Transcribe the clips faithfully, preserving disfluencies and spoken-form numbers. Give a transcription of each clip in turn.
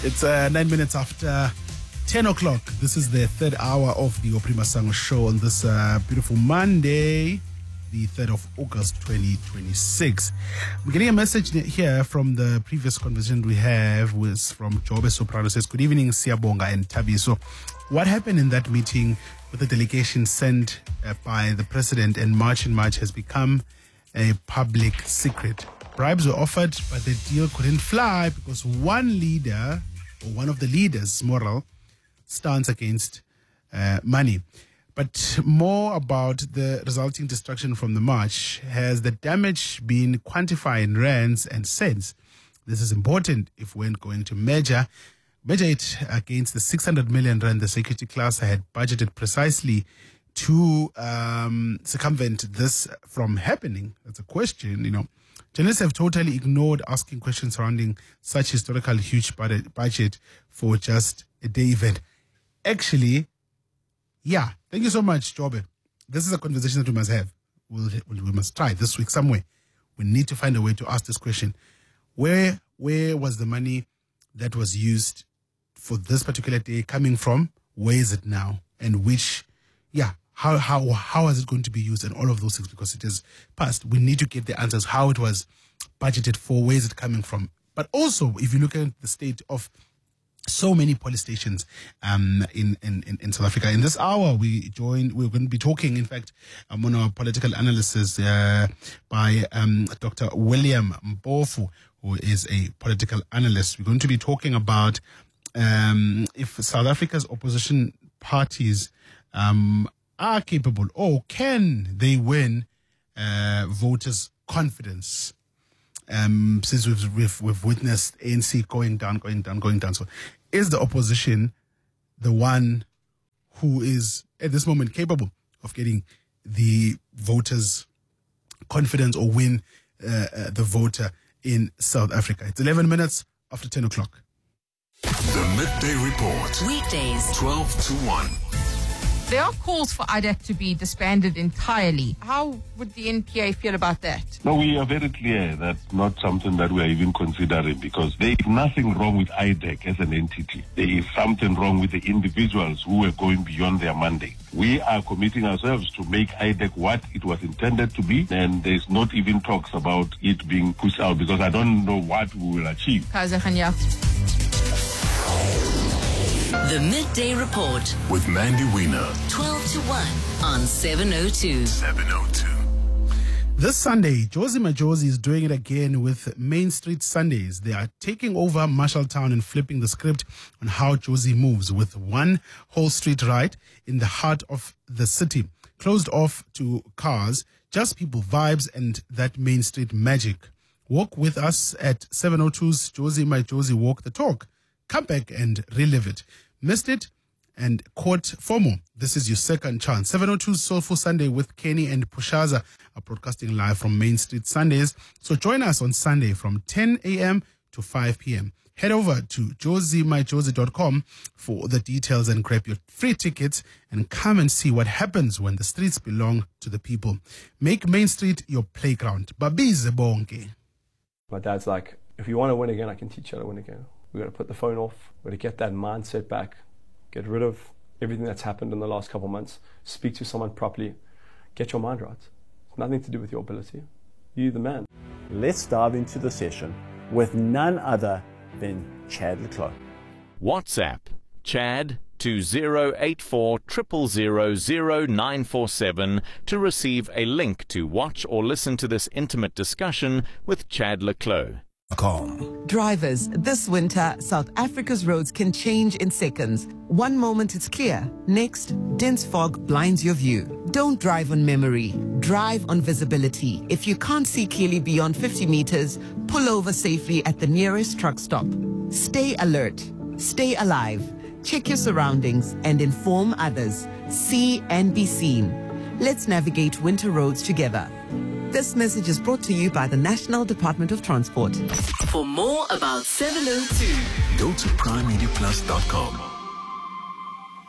It's uh, nine minutes after ten o'clock. This is the third hour of the Opry Masango show on this uh, beautiful Monday, the third of August, twenty twenty-six. We're getting a message here from the previous conversation we have was from Jobe Soprano. Says, good evening, Siyabonga and Tabiso. What happened in that meeting with the delegation sent uh, by the president in March and March has become a public secret. Bribes were offered, but the deal couldn't fly because one leader, or one of the leaders, Moral, stands against uh, money. But more about the resulting destruction from the march. Has the damage been quantified in rands and cents? This is important if we're going to measure, measure it against the six hundred million rand the security class had budgeted precisely to um, circumvent this from happening. That's a question, you know. Journalists have totally ignored asking questions surrounding such historical huge budget for just a day event. Actually, yeah, thank you so much, Jobe. This is a conversation that we must have. We'll, we must try this week somewhere. We need to find a way to ask this question. Where, where was the money that was used for this particular day coming from? Where is it now? And which, yeah, How how how is it going to be used and all of those things, because it is past. We need to get the answers, how it was budgeted for, where is it coming from. But also, if you look at the state of so many police stations um, in, in, in South Africa. In this hour, we joined, we're going to be talking, in fact, um, on our political analysis uh, by um, Doctor William Mpofu, who is a political analyst. We're going to be talking about um, if South Africa's opposition parties um, are capable, or can they win uh, voters' confidence? Um, since we've, we've we've witnessed A N C going down, going down, going down. So, is the opposition the one who is at this moment capable of getting the voters' confidence or win uh, uh, the voter in South Africa? It's eleven minutes after ten o'clock. The Midday Report. Weekdays, twelve to one. There are calls for I D A C to be disbanded entirely. How would the N P A feel about that? No, we are very clear that's not something that we are even considering, because there is nothing wrong with I D A C as an entity. There is something wrong with the individuals who were going beyond their mandate. We are committing ourselves to make I D A C what it was intended to be, and there's not even talks about it being pushed out, because I don't know what we will achieve. The Midday Report with Mandy Wiener. twelve to one on seven oh two. seven oh two. This Sunday, Josie Majosi is doing it again with Main Street Sundays. They are taking over Marshalltown and flipping the script on how Josie moves, with one whole street right in the heart of the city, closed off to cars, just people vibes and that Main Street magic. Walk with us at seven oh two's Josie Majosi Walk the Talk. Come back and relive it. Missed it and caught FOMO? This is your second chance. seven oh two's Soulful Sunday with Kenny and Pushaza are broadcasting live from Main Street Sundays. So join us on Sunday from ten a.m. to five p.m. Head over to josie my josie dot com for the details and grab your free tickets and come and see what happens when the streets belong to the people. Make Main Street your playground. Babize bonke. My dad's like, if you want to win again, I can teach you how to win again. We've got to put the phone off. We've got to get that mindset back. Get rid of everything that's happened in the last couple of months. Speak to someone properly. Get your mind right. It's nothing to do with your ability. You're the man. Let's dive into the session with none other than Chad le Clos. WhatsApp Chad to zero eight four zero zero zero zero nine four seven to receive a link to watch or listen to this intimate discussion with Chad le Clos. Drivers, this winter, South Africa's roads can change in seconds. One moment it's clear, next, dense fog blinds your view. Don't drive on memory, drive on visibility. If you can't see clearly beyond fifty meters, pull over safely at the nearest truck stop. Stay alert, stay alive, check your surroundings and inform others. See and be seen. Let's navigate winter roads together. This message is brought to you by the National Department of Transport. For more about seven oh two, go to prime media plus dot com.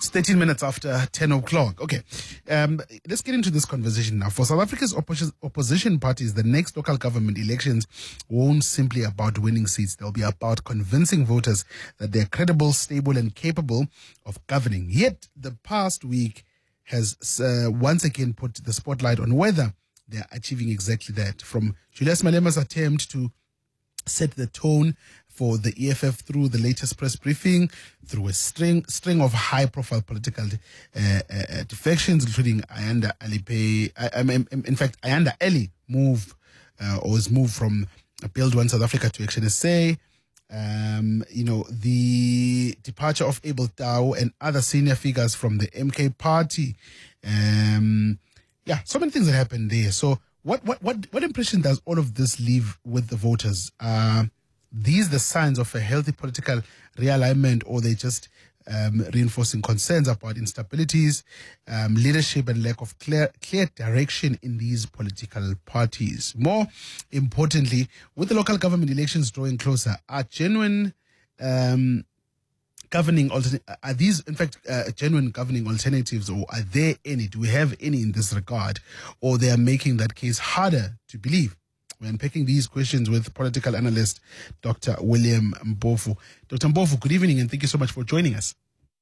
It's thirteen minutes after ten o'clock. Okay, um, let's get into this conversation now. For South Africa's opposition, opposition parties, the next local government elections won't simply about winning seats. They'll be about convincing voters that they're credible, stable, and capable of governing. Yet, the past week has uh, once again put the spotlight on whether they're achieving exactly that. From Julius Malema's attempt to set the tone for the E F F through the latest press briefing, through a string string of high-profile political uh, uh, defections, including Ayanda Alipe. I, I mean, in fact, Ayanda Ali moved uh, or was moved from Build One South Africa to Action S A. Um, you know, the departure of Abel Tau and other senior figures from the M K party. Um, yeah, so many things that happened there. So, what what what what impression does all of this leave with the voters? Uh, these the signs of a healthy political realignment, or they just um, reinforcing concerns about instabilities, um, leadership, and lack of clear clear direction in these political parties? More importantly, with the local government elections drawing closer, are genuine um, governing altern- are these in fact uh, genuine governing alternatives, or are there any? Do we have any in this regard, or they are making that case harder to believe? We're unpacking these questions with political analyst Doctor William Mpofu. Doctor Mpofu, good evening, and thank you so much for joining us.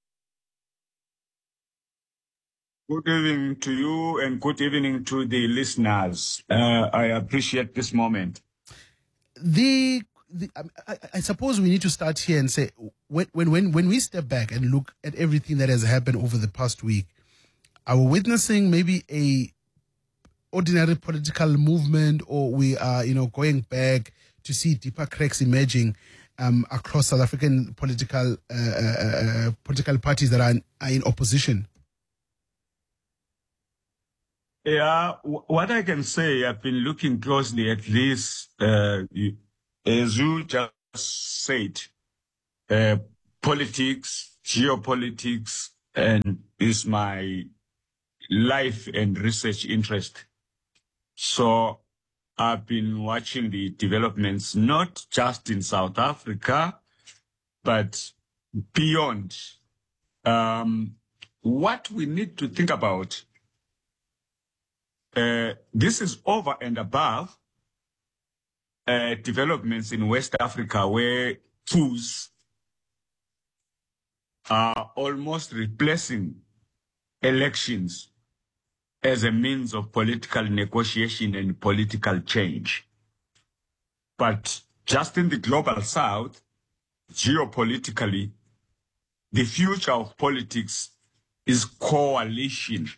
Good evening to you, and good evening to the listeners. Uh, I appreciate this moment. The, the I, I suppose we need to start here and say, when, when when when we step back and look at everything that has happened over the past week, are we witnessing maybe a ordinary political movement, or we are, you know, going back to see deeper cracks emerging um, across South African political uh, uh, political parties that are in, are in opposition? Yeah, w- what I can say, I've been looking closely at this, uh, as you just said, uh, politics, geopolitics, and is my life and research interest. So I've been watching the developments, not just in South Africa, but beyond. Um, what we need to think about, uh, this is over and above uh, developments in West Africa, where coups are almost replacing elections as a means of political negotiation and political change. But just in the global south, geopolitically, the future of politics is coalition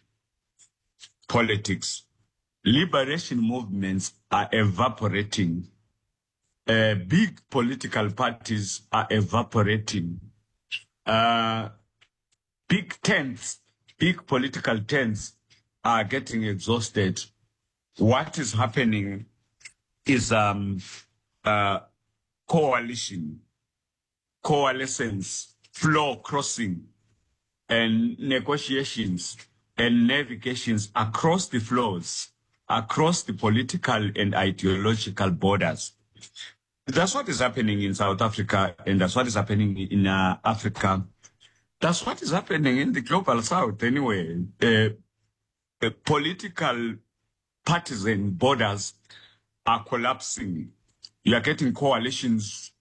politics. Liberation movements are evaporating. Uh, big political parties are evaporating. Uh, big tents, big political tents are getting exhausted. What is happening is um, uh, coalition, coalescence, floor crossing, and negotiations and navigations across the floors, across the political and ideological borders. That's what is happening in South Africa, and that's what is happening in uh, Africa. That's what is happening in the global south anyway. Uh, Uh, political partisan borders are collapsing. You are getting coalitions,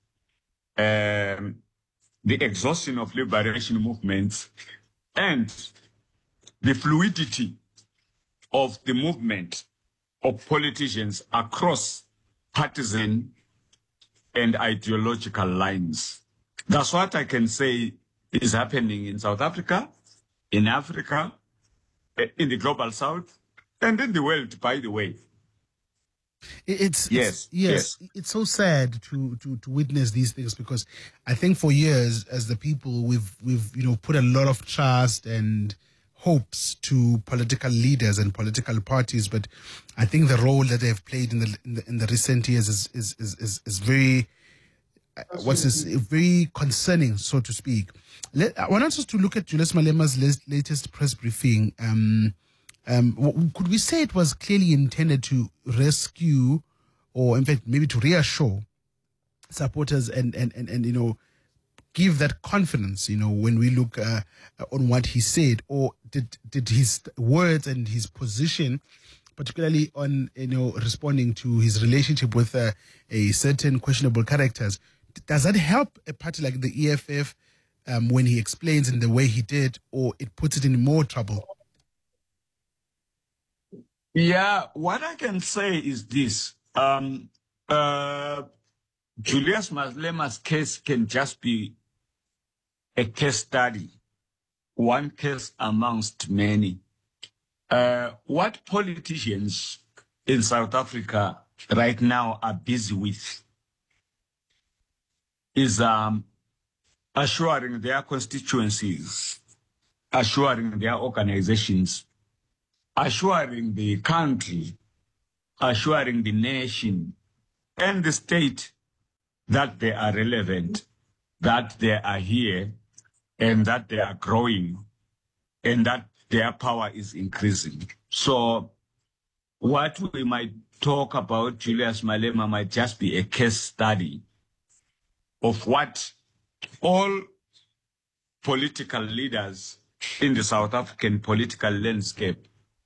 um, the exhaustion of liberation movements, and the fluidity of the movement of politicians across partisan and ideological lines. That's what I can say is happening in South Africa, in Africa, in the global south, and in the world, by the way. It's, yes, it's yes, yes. It's so sad to, to to witness these things, because I think for years, as the people, we've we've you know put a lot of trust and hopes to political leaders and political parties, but I think the role that they've played in the in the, in the recent years is is is is, is very uh, what's this very concerning, so to speak. Let, I want us to look at Julius Malema's latest press briefing. Um, um, could we say it was clearly intended to rescue, or in fact maybe to reassure supporters and, and, and, and you know, give that confidence, you know, when we look uh, on what he said? Or did did his words and his position, particularly on, you know, responding to his relationship with uh, a certain questionable characters, does that help a party like the E F F um, when he explains in the way he did, or it puts it in more trouble? Yeah, what I can say is this. Um, uh, Julius Malema's case can just be a case study, one case amongst many. Uh, what politicians in South Africa right now are busy with is um, assuring their constituencies, assuring their organizations, assuring the country, assuring the nation and the state that they are relevant, that they are here, and that they are growing, and that their power is increasing. So what we might talk about Julius Malema might just be a case study of what all political leaders in the South African political landscape,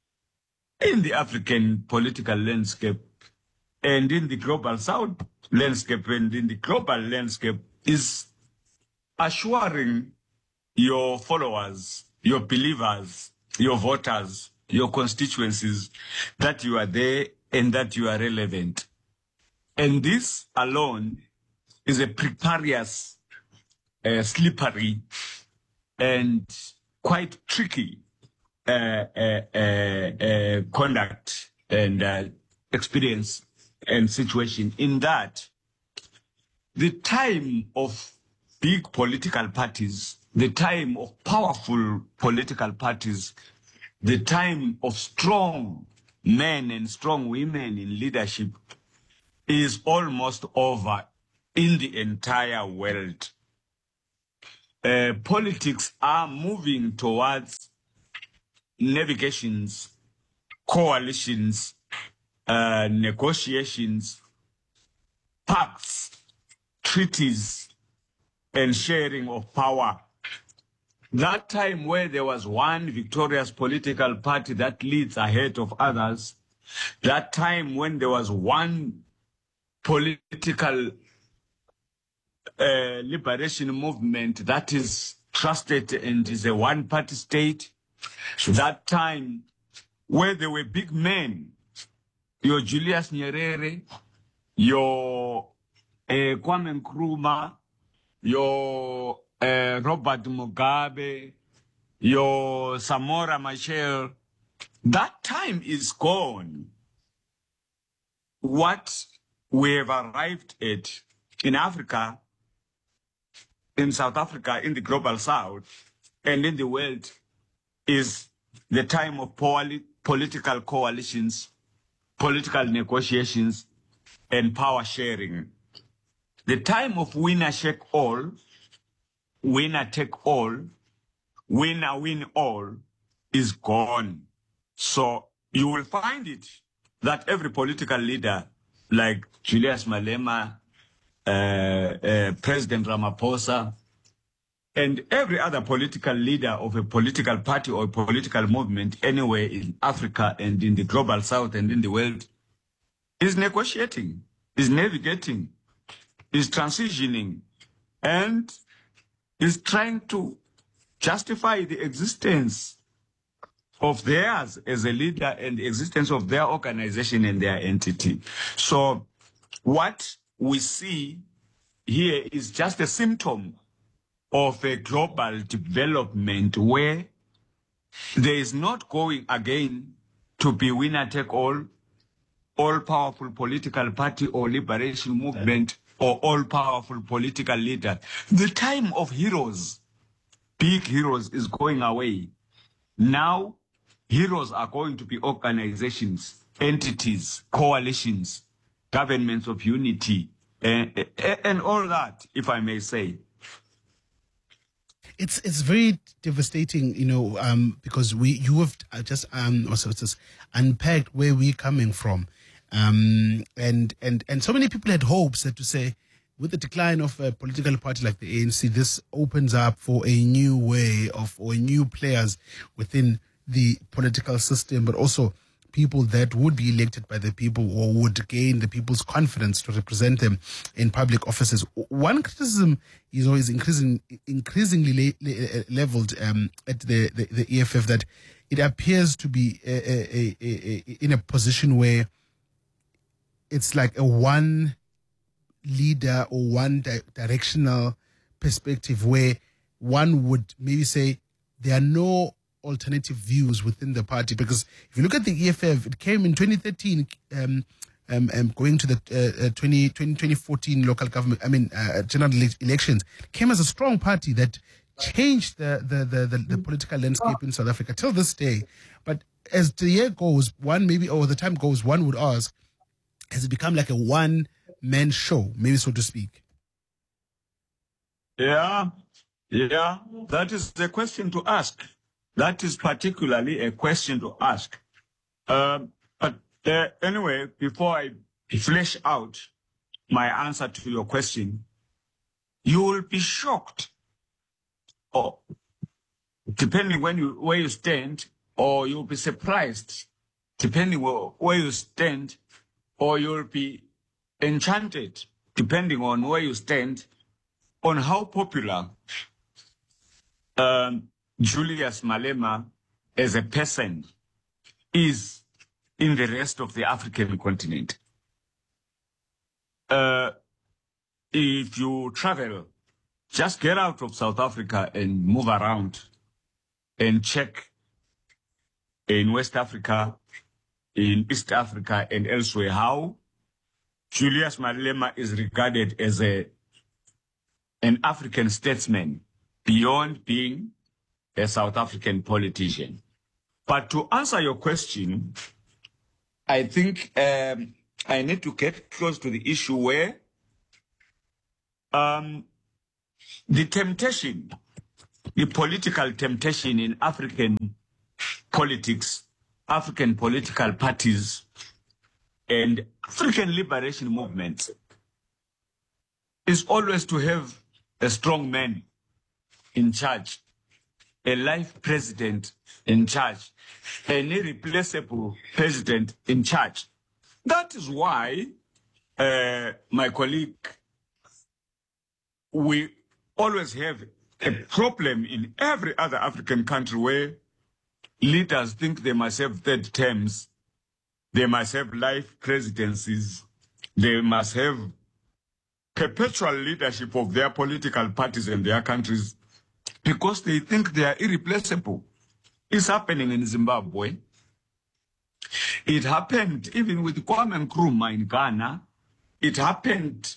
in the African political landscape, and in the global South landscape, and in the global landscape, is assuring your followers, your believers, your voters, your constituencies, that you are there and that you are relevant. And this alone is a precarious, uh, slippery, and quite tricky uh, uh, uh, uh, conduct and uh, experience and situation, in that the time of big political parties, the time of powerful political parties, the time of strong men and strong women in leadership is almost over in the entire world. Uh, politics are moving towards navigations, coalitions, uh, negotiations, pacts, treaties, and sharing of power. That time where there was one victorious political party that leads ahead of others, that time when there was one political uh, liberation movement that is trusted and is a one-party state, that time where there were big men, your Julius Nyerere, your uh, Kwame Nkrumah, your uh, Robert Mugabe, your Samora Machel, that time is gone. What we have arrived at in Africa, in South Africa, in the global South, and in the world, is the time of poli- political coalitions, political negotiations, and power sharing. The time of winner take all, winner take all, winner win all is gone. So you will find it that every political leader like Julius Malema, uh, uh, President Ramaphosa, and every other political leader of a political party or a political movement anywhere in Africa and in the global South and in the world is negotiating, is navigating, is transitioning, and is trying to justify the existence of theirs as a leader and the existence of their organization and their entity. So what we see here is just a symptom of a global development where there is not going again to be winner take all, all powerful political party or liberation movement or all powerful political leader. The time of heroes, big heroes, is going away. Now, heroes are going to be organizations, entities, coalitions, governments of unity, and, and all that, if I may say. It's it's very devastating, you know, um, because we you have just um also just unpacked where we're coming from, um, and and and so many people had hopes that to say, with the decline of a political party like the A N C, this opens up for a new way of, or new players within the political system, but also people that would be elected by the people or would gain the people's confidence to represent them in public offices. One criticism is always increasing, increasingly le- leveled um, at the, the, the E F F that it appears to be a, a, a, a, in a position where it's like a one leader or one di- directional perspective, where one would maybe say there are no alternative views within the party. Because if you look at the E F F, it came in twenty thirteen, um, um, um, going to the uh, uh, twenty, twenty, twenty fourteen local government, I mean, uh, general ele- elections, came as a strong party that changed the, the, the, the, the political landscape in South Africa till this day. But as the year goes, one maybe, or the time goes, one would ask, has it become like a one-man show, maybe so to speak? Yeah, yeah, that is the question to ask. That is particularly a question to ask. Um, but uh, anyway, before I flesh out my answer to your question, you will be shocked, or depending when you where you stand, or you'll be surprised, depending where, where you stand, or you'll be enchanted, depending on where you stand, on how popular um, Julius Malema as a person is in the rest of the African continent. Uh, if you travel, just get out of South Africa and move around and check in West Africa, in East Africa and elsewhere how Julius Malema is regarded as a an African statesman beyond being a South African politician. But to answer your question, I think um, I need to get close to the issue where um, the temptation, the political temptation in African politics, African political parties, and African liberation movements is always to have a strong man in charge, a life president in charge, an irreplaceable president in charge. That is why, uh, my colleague, we always have a problem in every other African country where leaders think they must have third terms, they must have life presidencies, they must have perpetual leadership of their political parties and their countries because they think they are irreplaceable. It's happening in Zimbabwe. It happened even with Kwame Nkrumah in Ghana. It happened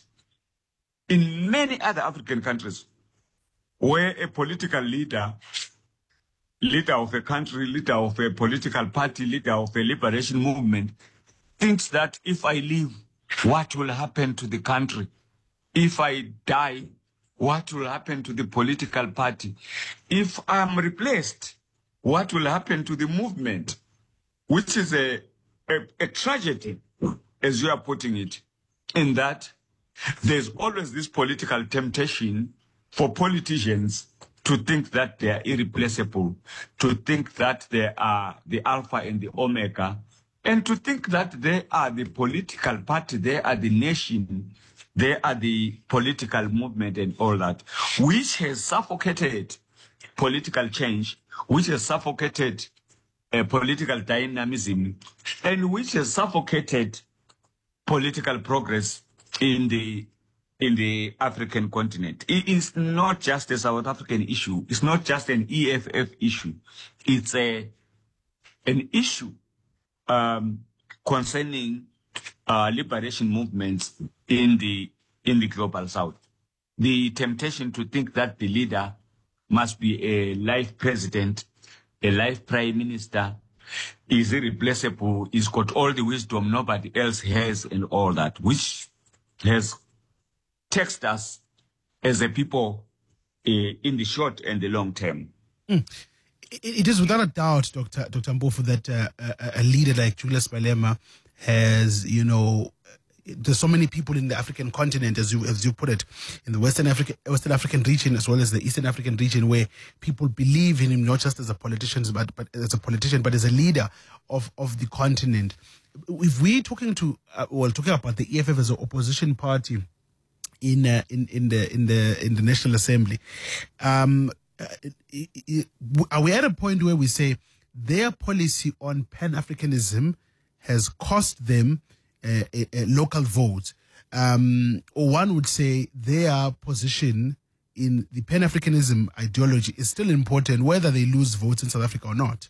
in many other African countries where a political leader, leader of a country, leader of a political party, leader of a liberation movement, thinks that if I leave, what will happen to the country? If I die, what will happen to the political party? If I'm replaced, what will happen to the movement? Which is a, a, a tragedy, as you are putting it, in that there's always this political temptation for politicians to think that they are irreplaceable, to think that they are the alpha and the omega, and to think that they are the political party, they are the nation, they are the political movement and all that, which has suffocated political change, which has suffocated uh, political dynamism, and which has suffocated political progress in the in the African continent. It is not just a South African issue. It's not just an E F F issue. It's a an issue um, concerning uh, liberation movements in the in the global south. The temptation to think that the leader must be a life president, a life prime minister, is irreplaceable, is got all the wisdom nobody else has and all that, which has taxed us as a people uh, in the short and the long term. Mm. It, it is without a doubt, Doctor Doctor Mpofu, that uh, a, a leader like Julius Malema has, you know, there's so many people in the African continent, as you as you put it, in the Western Africa, Western African region as well as the Eastern African region, where people believe in him not just as a politician, but but as a politician, but as a leader of of the continent. If we're talking to uh, well, talking about the E F F as an opposition party in uh, in in the in the in the National Assembly, um, uh, are we at a point where we say their policy on Pan-Africanism has cost them uh, a, a local votes, um, or one would say their position in the Pan-Africanism ideology is still important, whether they lose votes in South Africa or not?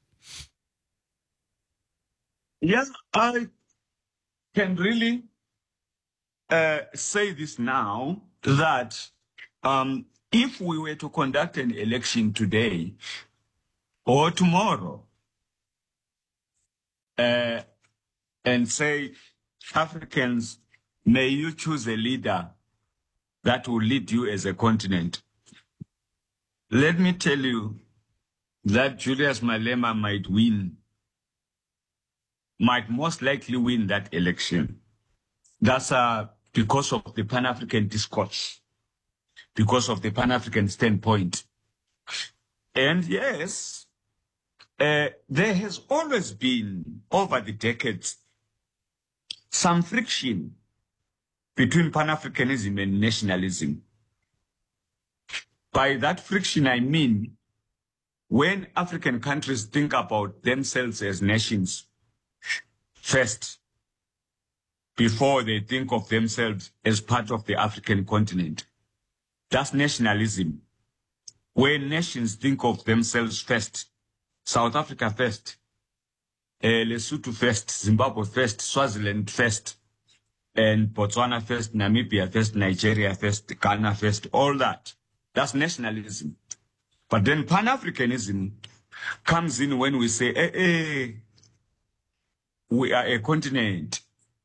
Yes, I can really uh, say this now, that um, if we were to conduct an election today or tomorrow, uh, and say, Africans, may you choose a leader that will lead you as a continent. Let me tell you that Julius Malema might win, might most likely win that election. That's uh, because of the Pan-African discourse, because of the Pan-African standpoint. And yes, uh, there has always been, over the decades, some friction between Pan-Africanism and nationalism. By that friction, I mean, when African countries think about themselves as nations first, before they think of themselves as part of the African continent, that's nationalism. When nations think of themselves first, South Africa first, uh, Lesotho first, Zimbabwe first, Swaziland first, and Botswana first, Namibia first, Nigeria first, Ghana first, all that. That's nationalism. But then Pan-Africanism comes in when we say, eh, eh, we are a continent.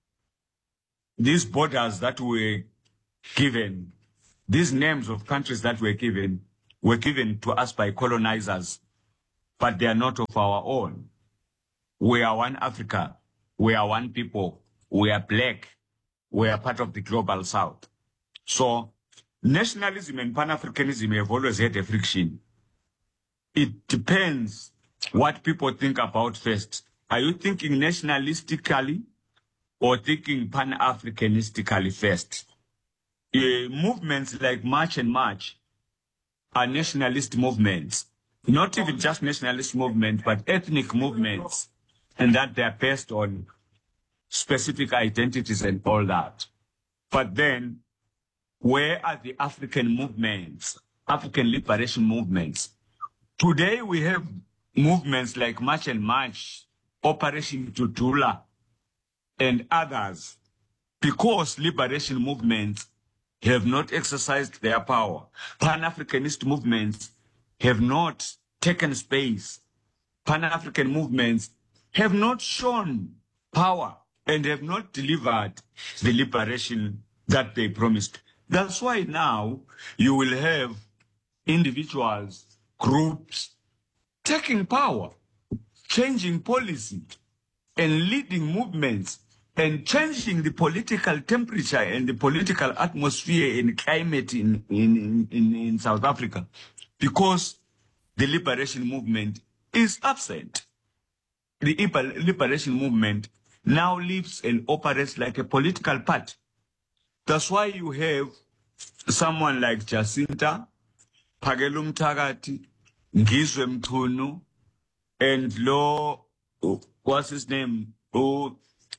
These borders that were given, these names of countries that were given, were given to us by colonizers, but they are not of our own. We are one Africa. We are one people. We are black. We are part of the global South. So nationalism and Pan-Africanism have always had a friction. It depends what people think about first. Are you thinking nationalistically or thinking Pan-Africanistically first? Uh, movements like March and March are nationalist movements. Not even just nationalist movements, but ethnic movements. And that they're based on specific identities and all that. But then, where are the African movements, African liberation movements? Today we have movements like March and March, Operation Tutula, and others, because liberation movements have not exercised their power. Pan-Africanist movements have not taken space. Pan-African movements have not shown power and have not delivered the liberation that they promised. That's why now you will have individuals, groups, taking power, changing policy, and leading movements, and changing the political temperature and the political atmosphere and climate in, in, in, in South Africa, because the liberation movement is absent. The liberation movement now lives and operates like a political party. That's why you have someone like Jacinta, Phakela Mthakathi, Ngizwe Mchunu, and Lo, what's his name? Oh,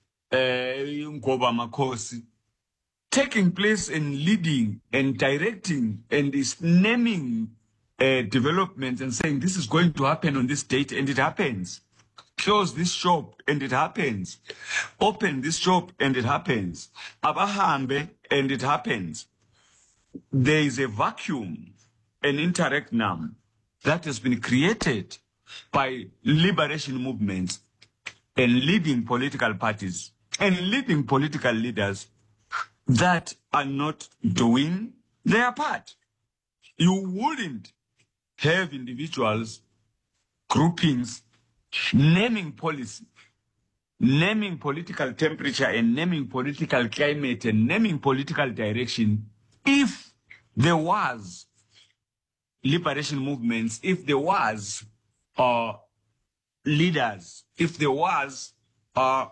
Ngoba Makhosi, taking place and leading and directing and is naming uh, developments and saying this is going to happen on this date, and it happens. Close this shop and it happens. Open this shop and it happens. Abahambe and it happens. There is a vacuum, an interregnum that has been created by liberation movements and leading political parties and leading political leaders that are not doing their part. You wouldn't have individuals, groupings, naming policy, naming political temperature and naming political climate and naming political direction, if there was liberation movements, if there was uh, leaders, if there was, uh,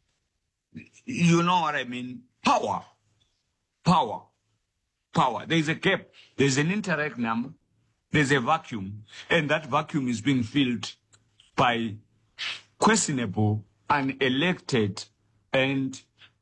you know what I mean, power, power, power. There's a gap, there's an interregnum, there's a vacuum, and that vacuum is being filled by questionable, unelected, and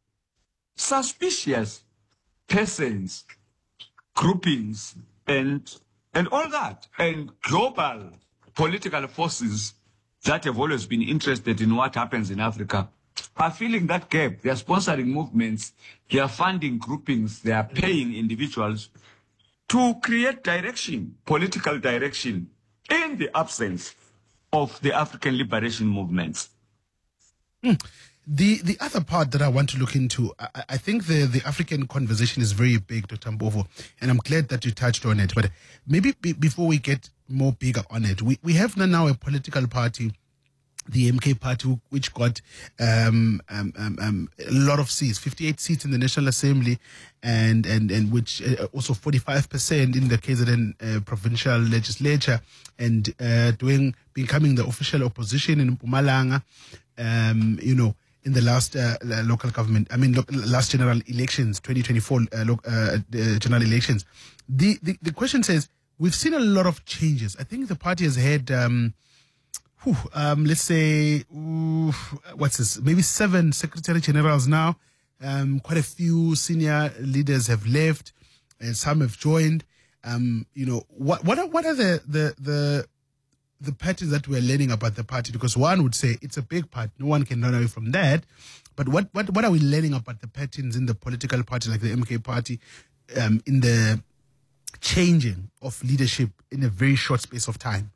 suspicious persons, groupings, and and all that, and global political forces that have always been interested in what happens in Africa are filling that gap. They are sponsoring movements, they are funding groupings, they are paying individuals to create direction, political direction, in the absence of the African liberation movements. Mm. The the other part that I want to look into, I, I think the, the African conversation is very big, Doctor Mbovo, and I'm glad that you touched on it. But maybe b- before we get more bigger on it, we, we have now a political party, the M K party, which got um, um, um, um, a lot of seats, fifty-eight seats in the National Assembly, and and, and which uh, also forty-five percent in the K Z N uh, provincial legislature, and uh, doing becoming the official opposition in Mpumalanga, um, you know, in the last uh, local government, I mean, lo- last general elections, twenty twenty-four uh, lo- uh, uh, general elections. The, the the question says, we've seen a lot of changes. I think the party has had, um, whew, um, let's say, ooh, what's this, maybe seven secretary generals now. Um, quite a few senior leaders have left, and some have joined. Um, you know, what what are, what are the the the the patterns that we're learning about the party? Because one would say it's a big part. No one can run away from that. But what, what, what are we learning about the patterns in the political party, like the M K party, um, in the changing of leadership in a very short space of time?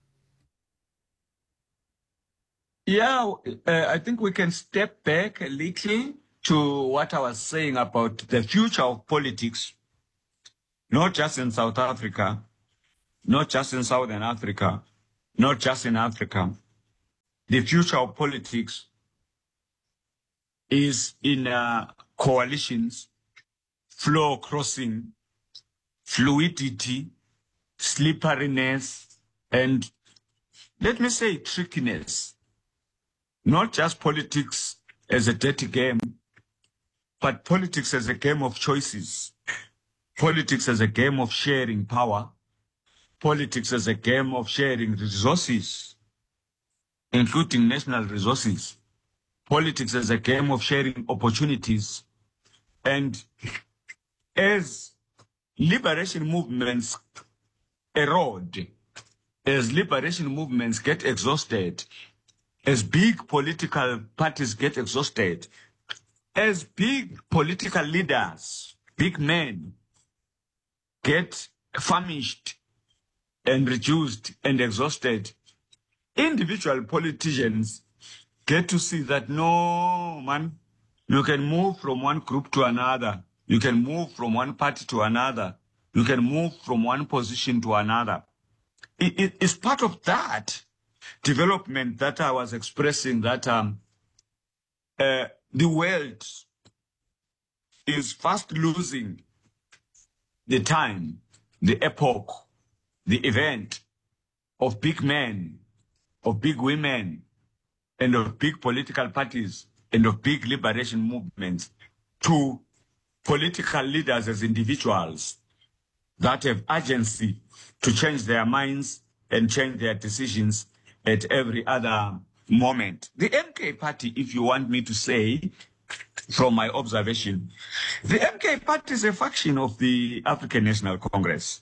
Yeah, uh, I think we can step back a little to what I was saying about the future of politics, not just in South Africa, not just in Southern Africa, not just in Africa. The future of politics is in uh, coalitions, floor crossing, fluidity, slipperiness, and let me say trickiness. Not just politics as a dirty game, but politics as a game of choices. Politics as a game of sharing power. Politics as a game of sharing resources, including national resources. Politics as a game of sharing opportunities. And as liberation movements erode, as liberation movements get exhausted, as big political parties get exhausted, as big political leaders, big men, get famished and reduced and exhausted, individual politicians get to see that, no, man, you can move from one group to another. You can move from one party to another. You can move from one position to another. It, it, it's part of that development that I was expressing, that um, uh, the world is fast losing the time, the epoch, the event of big men, of big women, and of big political parties, and of big liberation movements, to political leaders as individuals that have agency to change their minds and change their decisions at every other moment. The M K party, if you want me to say, from my observation, the M K party is a faction of the African National Congress.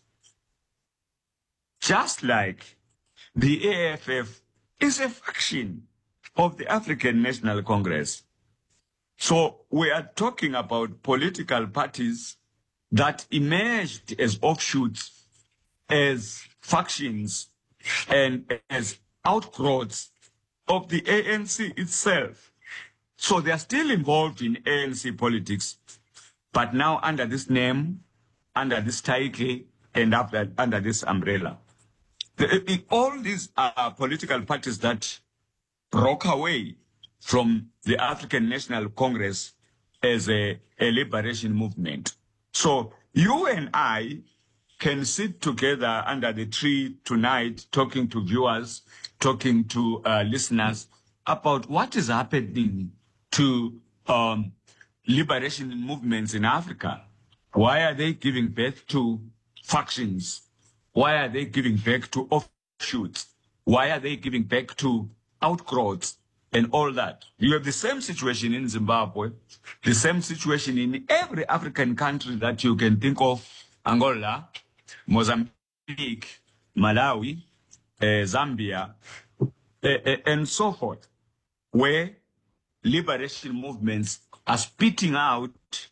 Just like the A F F is a faction of the African National Congress. So we are talking about political parties that emerged as offshoots, as factions, and as outgrowths of the A N C itself. So they are still involved in A N C politics, but now under this name, under this title, and after, under this umbrella. The, all these are political parties that broke away from the African National Congress as a, a liberation movement. So you and I can sit together under the tree tonight, talking to viewers, talking to uh, listeners about what is happening to um, liberation movements in Africa. Why are they giving birth to factions? Why are they giving birth to offshoots? Why are they giving birth to outgrowths and all that? You have the same situation in Zimbabwe, the same situation in every African country that you can think of: Angola, Mozambique, Malawi, uh, Zambia, uh, uh, and so forth, where liberation movements are spitting out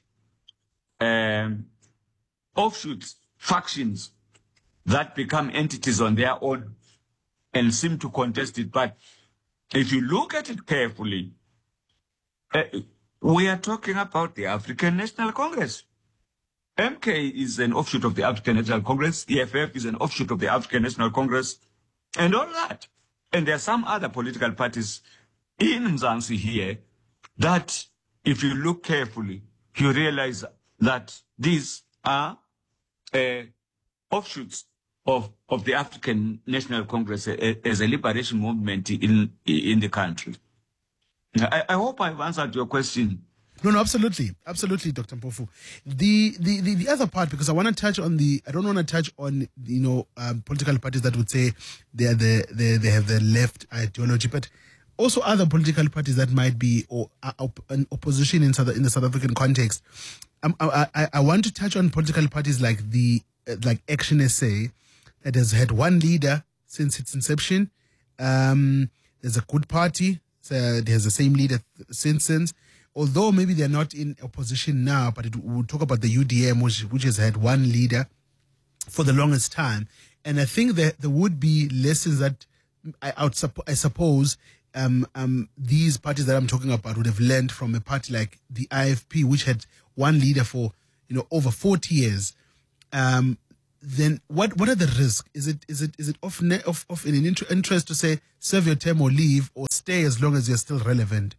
um, offshoots, factions that become entities on their own and seem to contest it. But if you look at it carefully, uh, we are talking about the African National Congress. M K is an offshoot of the African National Congress. E F F is an offshoot of the African National Congress, and all that. And there are some other political parties in Mzansi here that, if you look carefully, you realize that these are uh, offshoots of, of the African National Congress as a liberation movement in, in the country. I, I hope I've answered your question. No, no, absolutely. Absolutely, Doctor Mpofu. The, the, the, the other part, because I want to touch on the, I don't want to touch on, you know, um, political parties that would say they are the, they, they have the left ideology, but also other political parties that might be or uh, op an opposition in, South, in the South African context. Um, I, I, I want to touch on political parties like the, uh, like Action S A, that has had one leader since its inception. Um, there's a Good Party, so it has the same leader since since. Although maybe they're not in opposition now, but it, we'll talk about the U D M, which, which has had one leader for the longest time. And I think that there would be lessons that I, I, would suppo I suppose um, um, these parties that I'm talking about would have learned from a party like the I F P, which had one leader for, you know, over forty years. Um, then what what are the risks? Is it is it is it of of, of in an inter interest to say serve your term or leave, or stay as long as you're still relevant?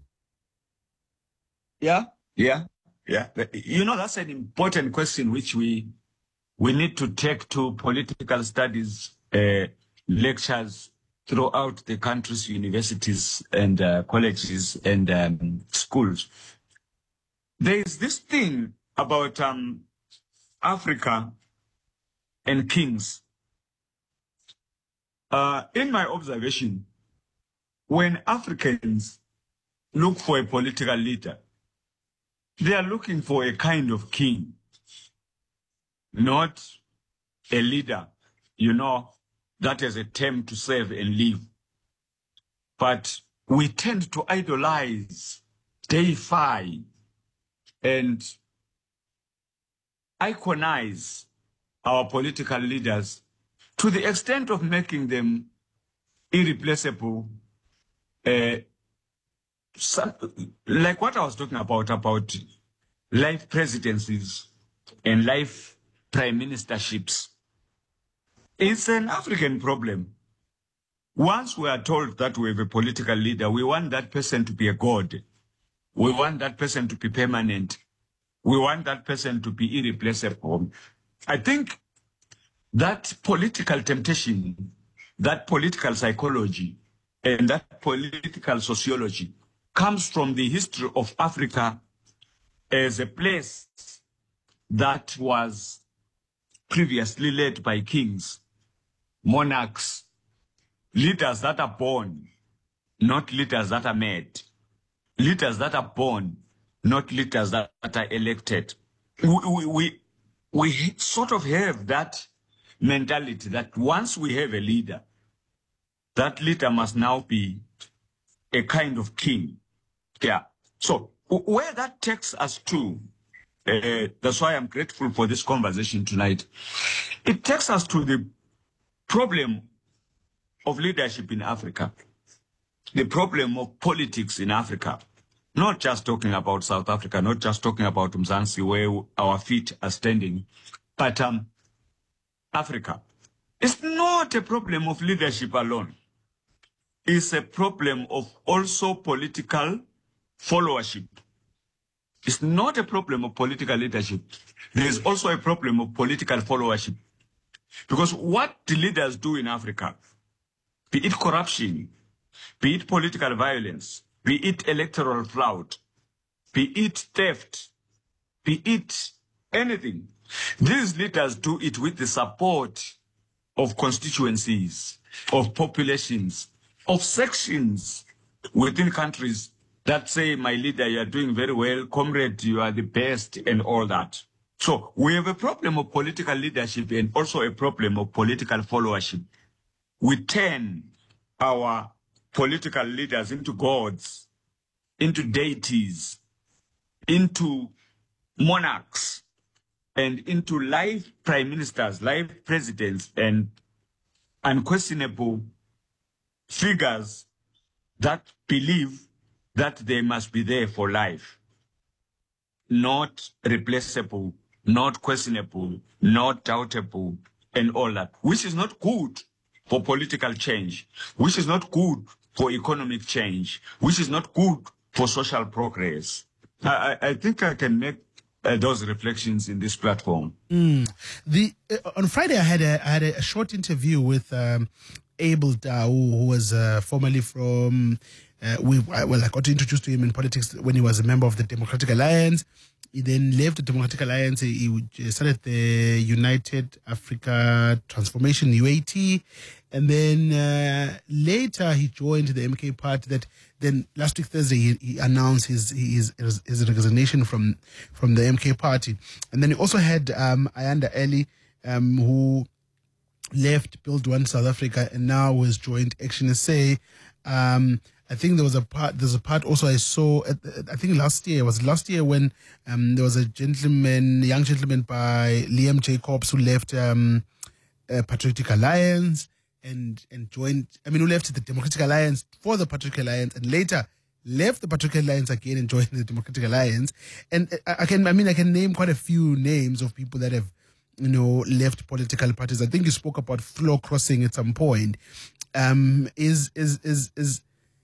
Yeah, yeah, yeah. You know, that's an important question which we we need to take to political studies uh, lectures throughout the country's universities and uh, colleges and um, schools. There is this thing about um, Africa and kings. Uh, in my observation, when Africans look for a political leader, they are looking for a kind of king, not a leader, you know, that has a term to serve and live. But we tend to idolize, deify, and iconize our political leaders to the extent of making them irreplaceable. Uh, some, like what I was talking about, about life presidencies and life prime ministerships. It's an African problem. Once we are told that we have a political leader, we want that person to be a god. We want that person to be permanent. We want that person to be irreplaceable. I think that political temptation, that political psychology, and that political sociology comes from the history of Africa as a place that was previously led by kings, monarchs, leaders that are born, not leaders that are made, leaders that are born, not leaders that, that are elected. We, we, we, we sort of have that mentality that once we have a leader, that leader must now be a kind of king. Yeah. So where that takes us to, uh, that's why I'm grateful for this conversation tonight. It takes us to the problem of leadership in Africa, the problem of politics in Africa. Not just talking about South Africa, not just talking about Mzansi, where our feet are standing, but um, Africa. It's not a problem of leadership alone. is a problem of also political followership. It's not a problem of political leadership. There is also a problem of political followership. Because what the leaders do in Africa, be it corruption, be it political violence, be it electoral fraud, be it theft, be it anything, these leaders do it with the support of constituencies, of populations, of sections within countries that say, my leader, you are doing very well, comrade, you are the best, and all that. So we have a problem of political leadership and also a problem of political followership. We turn our political leaders into gods, into deities, into monarchs, and into live prime ministers, live presidents, and unquestionable figures that believe that they must be there for life. Not replaceable, not questionable, not doubtable, and all that, which is not good for political change, which is not good for economic change, which is not good for social progress. I, I think I can make uh, those reflections in this platform. Mm. The uh, on Friday, I had a I had a short interview with um, Abel Tau, who was uh, formerly from. Uh, we well, I got introduced to him in politics when he was a member of the Democratic Alliance. He then left the Democratic Alliance. He, he started the United Africa Transformation (U A T), and then uh, later he joined the M K Party. That then last week Thursday he, he announced his, his his resignation from from the M K Party, and then he also had um, Ayanda Eli, um, who left Build One South Africa and now has joined Action S A. Um, I think there was a part. There's a part also I saw. At, I think last year was last year when um, there was a gentleman, young gentleman by Liam Jacobs who left um, uh, Patriotic Alliance and and joined. I mean, who left the Democratic Alliance for the Patriotic Alliance and later left the Patriotic Alliance again and joined the Democratic Alliance. And I, I can, I mean, I can name quite a few names of people that have, you know, left political parties. I think you spoke about floor crossing at some point. Um, is is is is